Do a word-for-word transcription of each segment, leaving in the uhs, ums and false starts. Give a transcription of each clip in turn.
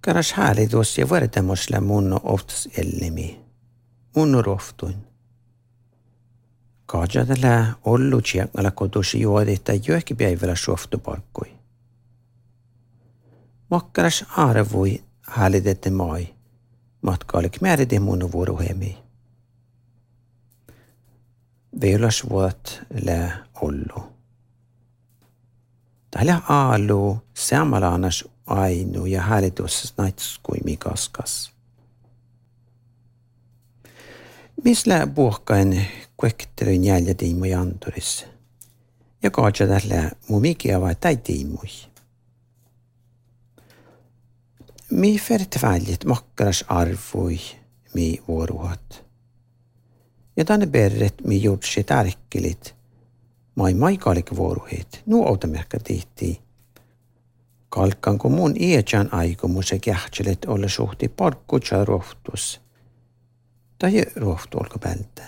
Makkaras häälidus ja võrdemusle munno oftas ellimi. Munno rohtuin. Kaadjadele ollu tjengala kodusi juodita johki päivällä suoftu parkkui. Makkaras arvui häälidette mai. Matkalik määridi munno vuorohemi. Velas vuot le ollu. Tällä aalu samalanas ainu ja häälidus naitskui mikaskas. Misla puhkain kuektelyn jäljetiimui anturis. Ja kaatsa tällä mumikia vai täitiimui. Mi fertväljit makkaras arvui mi vuoruhat. Ja tänne berret mi jutsi tärkkelit. Mai maikalik vuoruhit. Nu automerkka tihti. Kalkan kun mun iäjän aikomus ja kähtselet olla suhti parkkutsa rohtus. Tai rohtu olko pältä.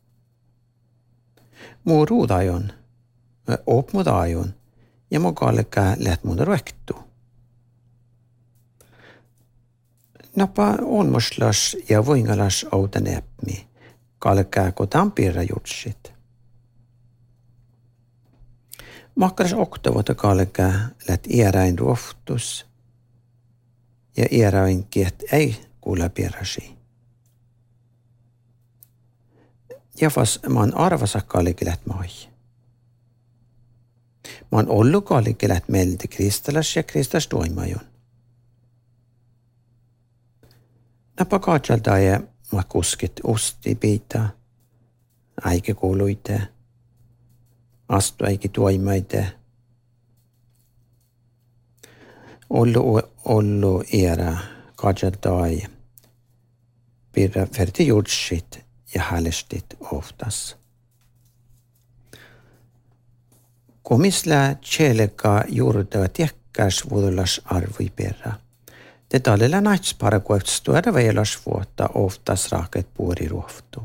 Muu ruudajon, opmudajon ja mu kalka läht mun ruektu. Napa onmuslas ja voingalas outan äpmi, kalka ko tampirra jutsit. Makkaras oktavota kalka läht iäräin rohtus ja iäräin kiet ei kuule pirrasi. Ja vas man arvasa kallikelät mai. Man ollu kallikelät meldi kristalas ja kristas toimajon. Napa kaatsalta ja ma kuskit usti piita, äike kuuluite, astu äike toimaite. Ollu ollu era kaatsalta ja pirra ferti jutsit ja häälestit oftas. Komisla tjeleka juurtava tiekkäs vuodulas arvui perä. Te talilla naits parakuevstuada veelas vuotta oftas raaket puori ruoftu.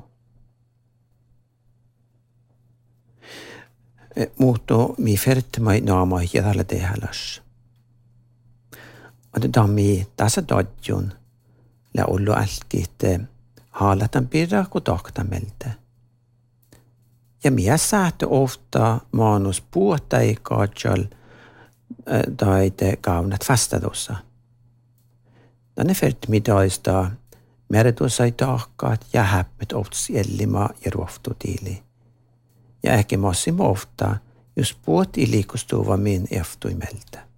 Muuttu mi fertmai naamai ja tällä tehäläs. Otetaan mi tässä todjun ja ollu älkitte haalatan pirra kun tahtamelta. Ja mies säätö ofta maanus puhuta ei kaatsal tai te kaunat vastadossa. Tänne fert midaista meretussa ei tahkaat ja häppet ofts jellima ja ruoftutiili. Ja ehkä massimo ofta just puhut i liikustuva min eftuimelta.